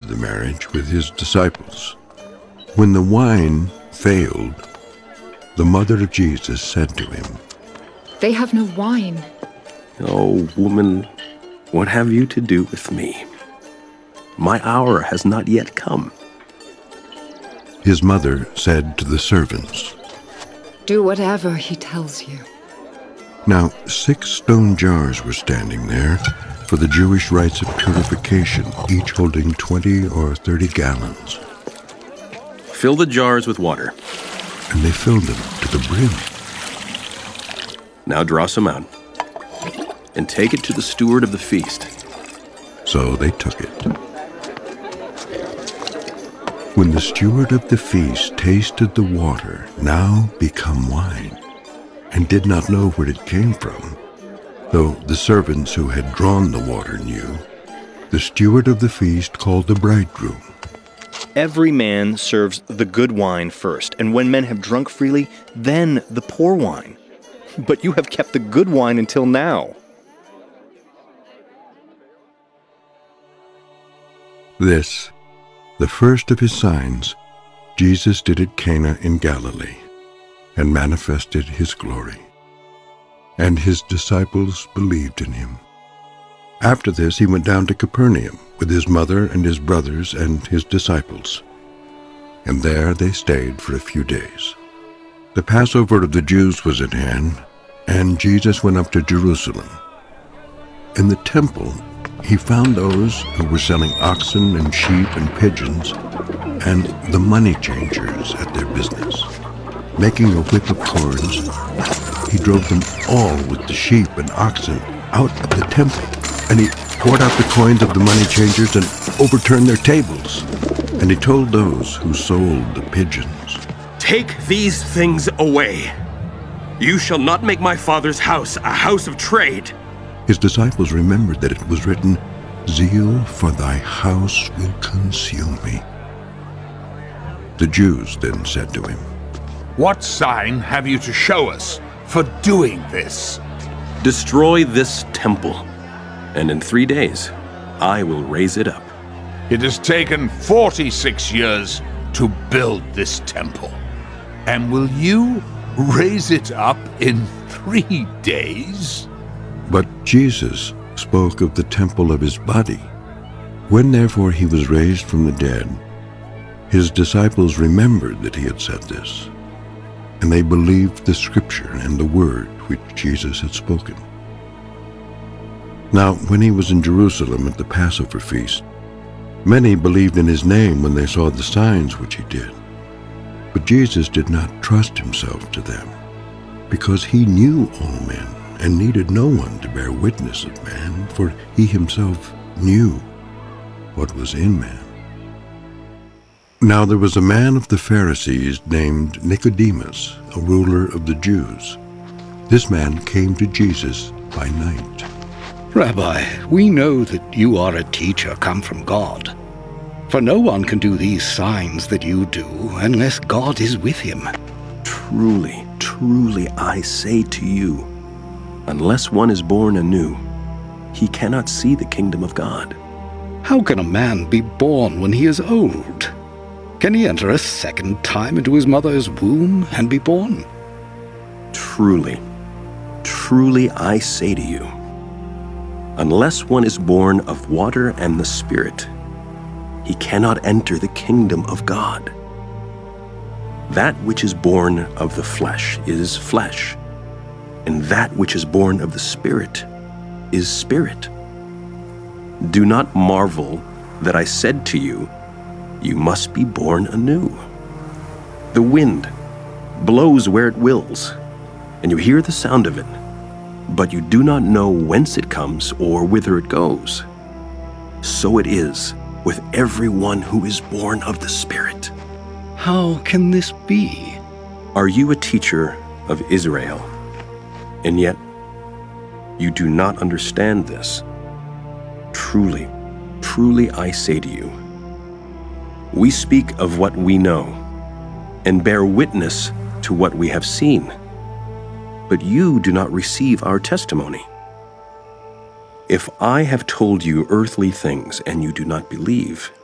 the marriage with his disciples. When the wine failed, the mother of Jesus said to him, "They have no wine." "Oh, woman, what have you to do with me? My hour has not yet come." His mother said to the servants, "Do whatever he tells you." Now 6 stone jars were standing there for the Jewish rites of purification, each holding 20 or 30 gallons. "Fill the jars with water." And they filled them to the brim. "Now draw some out, and take it to the steward of the feast." So they took it. When the steward of the feast tasted the water, now become wine, and did not know where it came from, though the servants who had drawn the water knew, the steward of the feast called the bridegroom. Every man serves the good wine first, and when men have drunk freely, then the poor wine. But you have kept the good wine until now." This, the first of his signs, Jesus did at Cana in Galilee, and manifested his glory. And his disciples believed in him. After this he went down to Capernaum with his mother and his brothers and his disciples. And there they stayed for a few days. The Passover of the Jews was at hand, and Jesus went up to Jerusalem. In the temple he found those who were selling oxen and sheep and pigeons, and the money changers at their business. Making a whip of cords, he drove them all with the sheep and oxen out of the temple, and he poured out the coins of the money changers and overturned their tables. And he told those who sold the pigeons, "Take these things away. You shall not make my Father's house a house of trade." His disciples remembered that it was written, "Zeal for thy house will consume me." The Jews then said to him, "What sign have you to show us for doing this?" "Destroy this temple, and in 3 days I will raise it up." It has taken 46 years to build this temple. And will you raise it up in 3 days? But Jesus spoke of the temple of his body. When therefore he was raised from the dead, his disciples remembered that he had said this, and they believed the scripture and the word which Jesus had spoken. Now, when he was in Jerusalem at the Passover feast, many believed in his name when they saw the signs which he did. But Jesus did not trust himself to them, because he knew all men and needed no one to bear witness of man, for he himself knew what was in man. Now there was a man of the Pharisees named Nicodemus, a ruler of the Jews. This man came to Jesus by night. "Rabbi, we know that you are a teacher come from God. For no one can do these signs that you do unless God is with him." "Truly, truly, I say to you, unless one is born anew, he cannot see the kingdom of God." "How can a man be born when he is old? Can he enter a second time into his mother's womb and be born?" "Truly, truly, I say to you, unless one is born of water and the Spirit, he cannot enter the kingdom of God. That which is born of the flesh is flesh, and that which is born of the Spirit is spirit. Do not marvel that I said to you, you must be born anew. The wind blows where it wills, and you hear the sound of it, but you do not know whence it comes or whither it goes. So it is with everyone who is born of the Spirit." "How can this be?" Are you a teacher of Israel, and yet you do not understand this? Truly, truly I say to you, we speak of what we know, and bear witness to what we have seen, but you do not receive our testimony. If I have told you earthly things and you do not believe,